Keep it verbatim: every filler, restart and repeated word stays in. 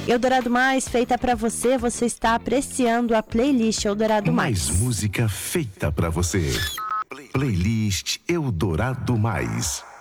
Eldorado Mais, feita pra você, você está apreciando a playlist Eldorado Mais. Mais música feita pra você. Playlist Eldorado Mais.